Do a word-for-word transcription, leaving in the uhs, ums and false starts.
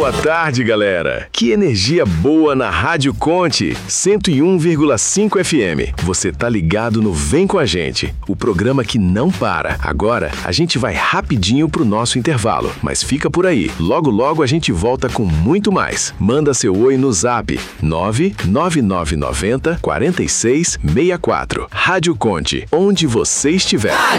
Boa tarde, galera! Que energia boa na Rádio Conte, cento e um vírgula cinco F M. Você tá ligado no Vem Com a Gente, o programa que não para. Agora, a gente vai rapidinho pro nosso intervalo, mas fica por aí. Logo, logo a gente volta com muito mais. Manda seu oi no zap nove nove nove nove zero quatro seis seis quatro. Rádio Conte, onde você estiver.